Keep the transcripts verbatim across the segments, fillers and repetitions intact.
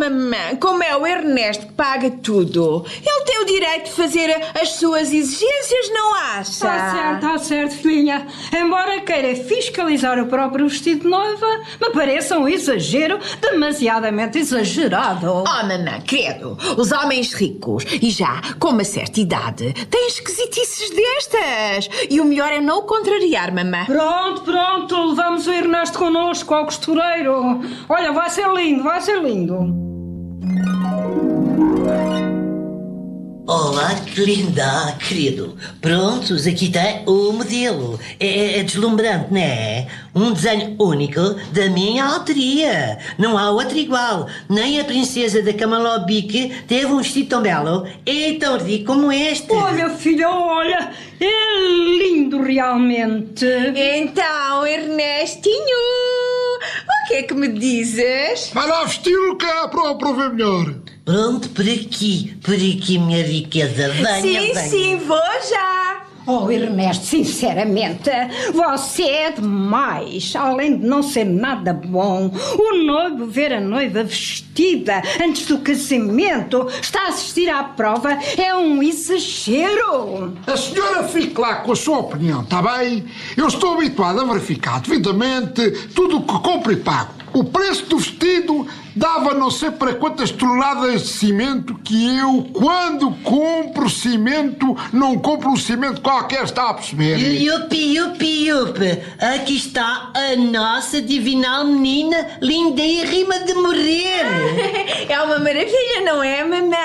mamã, como é o Ernesto que paga tudo, ele tem o direito de fazer as suas exigências, não acha? Está certo, está certo, filhinha. Embora queira fiscalizar o próprio vestido de noiva, me pareça um exagero demasiadamente exagerado. Oh, mamã, credo, os homens ricos e já com uma certa idade têm esquisitices destas. E o melhor é não o contrariar, mamã. Pronto, pronto, levamos o Ernesto connosco ao costureiro. Olha, vai ser lindo, vai ser lindo. Olá, que linda, querido. Prontos, aqui tem o modelo. É, é deslumbrante, não é? Um desenho único da minha autoria. Não há outro igual. Nem a princesa da Camalobique teve um vestido tão belo e tão rico como este. Olha, filha, olha, é lindo realmente. Então, Ernestinho, o que é que me dizes? Vai lá vesti-lo que é para, para ver melhor. Pronto, por aqui, por aqui, minha riqueza. Venha, sim, venha. sim, vou já. Oh, Ernesto, sinceramente, você é demais. Além de não ser nada bom, o noivo ver a noiva vestida antes do casamento, está a assistir à prova, é um exagero. A senhora fique lá com a sua opinião, está bem? Eu estou habituado a verificar devidamente tudo o que compro e pago. O preço do vestido dava não sei para quantas toneladas de cimento que eu, quando compro cimento, não compro um cimento qualquer, está a perceber? Yupi, yupi, yupi. Aqui está a nossa divinal menina, linda e rima de morrer. É uma maravilha, não é, mamã?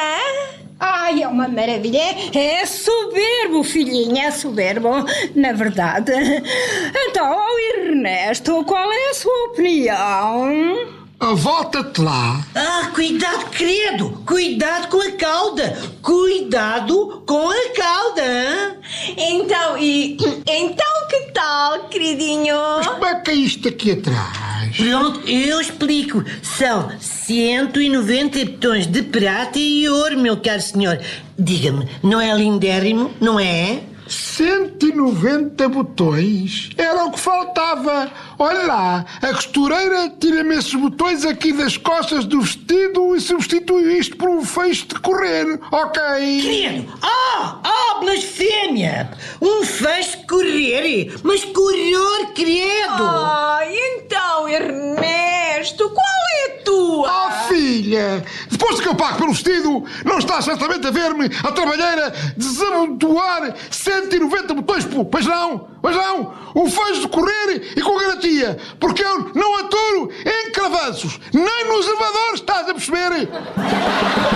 Ai, é uma maravilha. É soberbo, filhinha, é soberbo, na verdade. Então, oh Ernesto, qual é a sua opinião? Volta-te lá. Ah, cuidado, querido. Cuidado com a cauda. Cuidado com a cauda. Hein? Então, e... Então, que tal, queridinho? Mas como é que é isto aqui atrás? Pronto, eu explico. São cento e noventa botões de prata e ouro, meu caro senhor. Diga-me, não é lindérrimo, não é? cento e noventa botões? Era o que faltava. Olha lá, a costureira tira-me esses botões aqui das costas do vestido e substitui isto por um feixe de correr, ok? Querido, ah, ah, blasfémia! Um feixe de correr, mas correr, querido! Ai, então, Ernesto, qual é a tua? Oh, filha, depois que eu pago pelo vestido, não estás certamente a ver-me a trabalheira desamontoar cento e noventa botões, pois não? Pois não? Um feixe de correr e com garantia, porque eu não aturo em cravanços, nem nos elevadores, estás a perceber?